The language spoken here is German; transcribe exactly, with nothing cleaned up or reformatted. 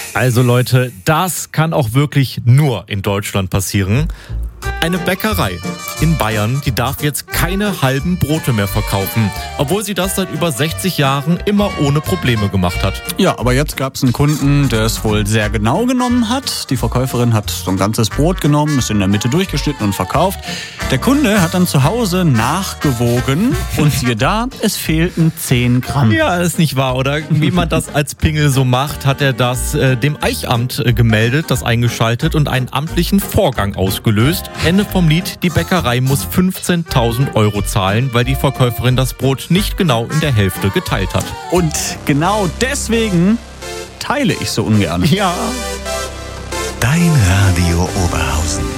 Also Leute, das kann auch wirklich nur in Deutschland passieren. Eine Bäckerei in Bayern, die darf jetzt keine halben Brote mehr verkaufen, obwohl sie das seit über sechzig Jahren immer ohne Probleme gemacht hat. Ja, aber jetzt gab es einen Kunden, der es wohl sehr genau genommen hat. Die Verkäuferin hat so ein ganzes Brot genommen, ist in der Mitte durchgeschnitten und verkauft. Der Kunde hat dann zu Hause nachgewogen und siehe da, es fehlten zehn Gramm. Ja, ist nicht wahr, oder? Wie man das als Pingel so macht, hat er das äh, dem Eichamt äh, gemeldet, das eingeschaltet und einen amtlichen Vorgang ausgelöst. Ende vom Lied, die Bäckerei muss fünfzehntausend Euro zahlen, weil die Verkäuferin das Brot nicht genau in der Hälfte geteilt hat. Und genau deswegen teile ich so ungern. Ja. Dein Radio Oberhausen.